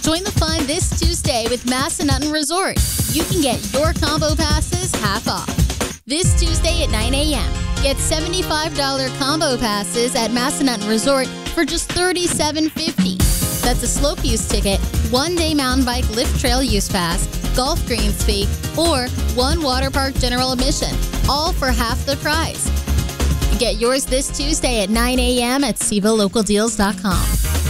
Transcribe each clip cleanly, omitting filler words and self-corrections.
Join the fun this Tuesday with Massanutten Resort. You can get your combo passes half off. This Tuesday at 9 a.m., get $75 combo passes at Massanutten Resort for just $37.50. That's a slope use ticket, 1-day mountain bike lift trail use pass, golf greens fee, or 1 water park general admission, all for half the price. Get yours this Tuesday at 9 a.m. at SeavilleLocalDeals.com.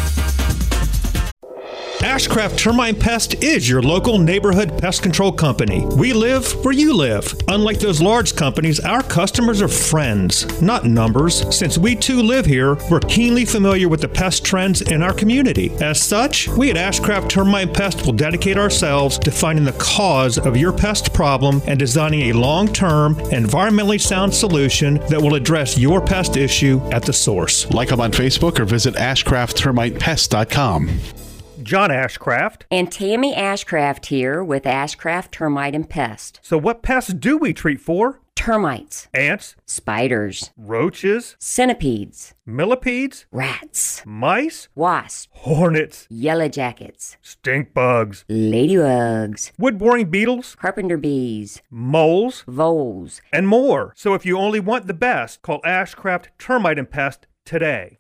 Ashcraft Termite Pest is your local neighborhood pest control company. We live where you live. Unlike those large companies, our customers are friends, not numbers. Since we too live here, we're keenly familiar with the pest trends in our community. As such, we at Ashcraft Termite Pest will dedicate ourselves to finding the cause of your pest problem and designing a long-term, environmentally sound solution that will address your pest issue at the source. Like them on Facebook or visit ashcrafttermitepest.com. John Ashcraft. And Tammy Ashcraft here with Ashcraft Termite and Pest. So what pests do we treat for? Termites. Ants. Spiders. Roaches. Centipedes. Millipedes. Rats. Mice. Wasps. Hornets. Yellow jackets. Stink bugs. Ladybugs. Wood-boring beetles. Carpenter bees. Moles. Voles. And more. So if you only want the best, call Ashcraft Termite and Pest today.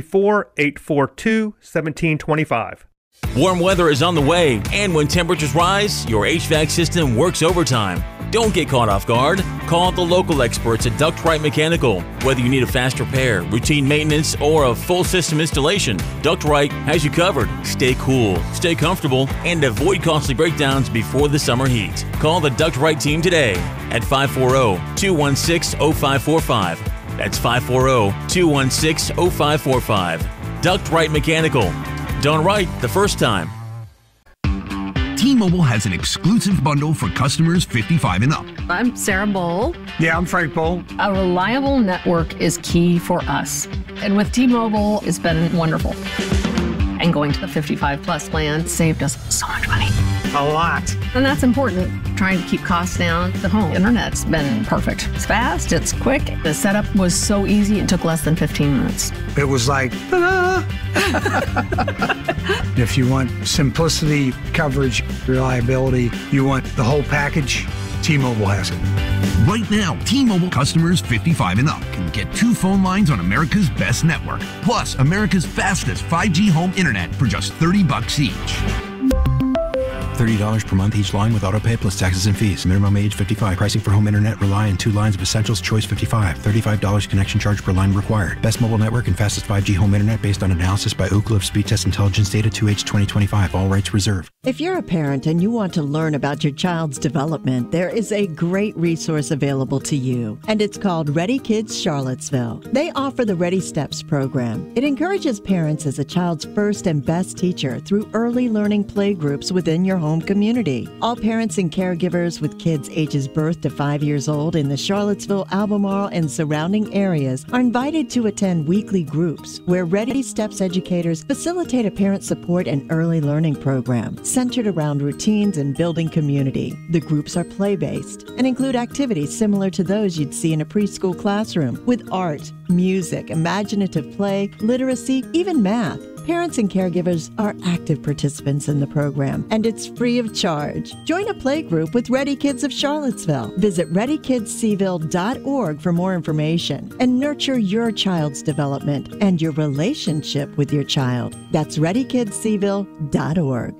434-842-1725. Warm weather is on the way, and when temperatures rise, your HVAC system works overtime. Don't get caught off guard. Call the local experts at Duct Right Mechanical. Whether you need a fast repair, routine maintenance, or a full system installation, Duct Right has you covered. Stay cool, stay comfortable, and avoid costly breakdowns before the summer heat. Call the Duct Right team today at 540-216-0545. That's 540-216-0545. Duct Right Mechanical. Done right the first time. T-Mobile has an exclusive bundle for customers 55 and up. I'm Sarah Bowl. Yeah, I'm Frank Bowl. A reliable network is key for us. And with T-Mobile, it's been wonderful. And going to the 55 plus plan saved us so much money. A lot. And that's important. Trying to keep costs down. The home internet's been perfect. It's fast, it's quick. The setup was so easy, it took less than 15 minutes. It was like, ta-da! If you want simplicity, coverage, reliability, you want the whole package, T-Mobile has it. Right now, T-Mobile customers 55 and up can get 2 phone lines on America's best network, plus America's fastest 5G home internet for just $30 each. $30 per month each line with autopay plus taxes and fees. Minimum age 55. Pricing for home internet rely on 2 lines of Essentials Choice 55. $35 connection charge per line required. Best mobile network and fastest 5G home internet based on analysis by Ookla of Speed Test Intelligence Data 2H 2025. All rights reserved. If you're a parent and you want to learn about your child's development, there is a great resource available to you, and it's called Ready Kids Charlottesville. They offer the Ready Steps program. It encourages parents as a child's first and best teacher through early learning play groups within your home community. All parents and caregivers with kids ages birth to 5 years old in the Charlottesville, Albemarle, and surrounding areas are invited to attend weekly groups where Ready Steps educators facilitate a parent support and early learning program centered around routines and building community. The groups are play-based and include activities similar to those you'd see in a preschool classroom with art, music, imaginative play, literacy, even math. Parents and caregivers are active participants in the program, and it's free of charge. Join a play group with Ready Kids of Charlottesville. Visit ReadyKidsSeville.org for more information and nurture your child's development and your relationship with your child. That's ReadyKidsSeville.org.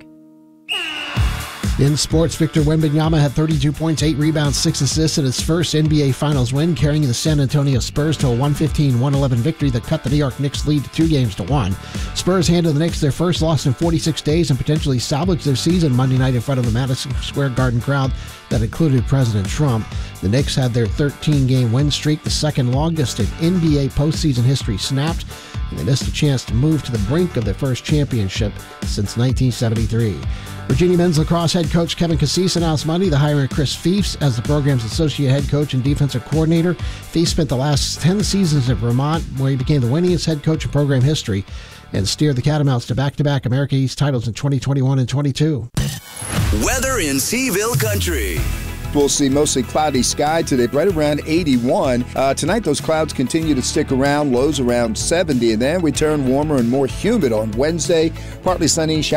In sports, Victor Wembanyama had 32 points, 8 rebounds, 6 assists in his first NBA Finals win, carrying the San Antonio Spurs to a 115-111 victory that cut the New York Knicks' lead to 2-1. Spurs handed the Knicks their first loss in 46 days and potentially salvaged their season Monday night in front of the Madison Square Garden crowd that included President Trump. The Knicks had their 13-game win streak, the second longest in NBA postseason history, snapped, and they missed a chance to move to the brink of their first championship since 1973. Virginia men's lacrosse head coach Kevin Cassis announced Monday the hiring of Chris Fiefs as the program's associate head coach and defensive coordinator. Fiefs spent the last 10 seasons at Vermont, where he became the winningest head coach in program history and steered the Catamounts to back-to-back America East titles in 2021 and 22. Weather in Seville Country. We'll see mostly cloudy sky today, right around 81. Tonight, those clouds continue to stick around, lows around 70, and then we turn warmer and more humid on Wednesday. Partly sunny,